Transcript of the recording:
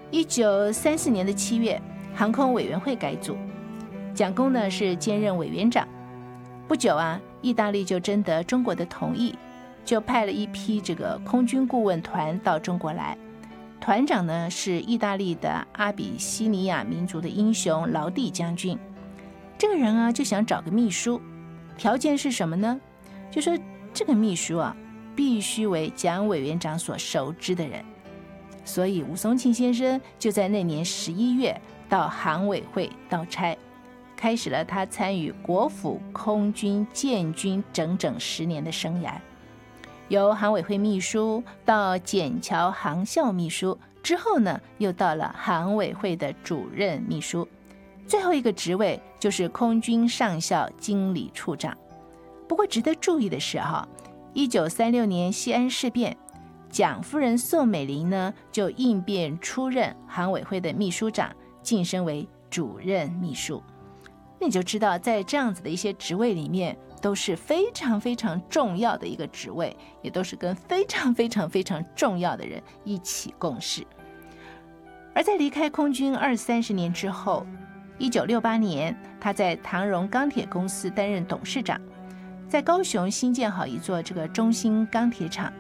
1934年的7月，航空委员会改组，蒋公呢是兼任委员长。不久啊，意大利就征得中国的同意，就派了一批这个空军顾问团到中国来。团长呢是意大利的阿比西尼亚民族的英雄劳蒂将军。这个人啊就想找个秘书，条件是什么呢？就说这个秘书啊必须为蒋委员长所熟知的人。所以吴松庆先生就在那年11月到航委会到差，开始了他参与国府空军建军整整10年的生涯。由航委会秘书到笕桥航校秘书，之后呢又到了航委会的主任秘书，最后一个职位就是空军上校经理处长。不过值得注意的是1936年西安事变，蒋夫人宋美龄呢就应变出任航委会的秘书长，晋升为主任秘书。那你就知道在这样子的一些职位里面都是非常非常重要的一个职位，也都是跟非常非常非常重要的人一起共事。而在离开空军20-30年之后，1968年他在唐荣钢铁公司担任董事长，在高雄新建好一座这个中兴钢铁厂，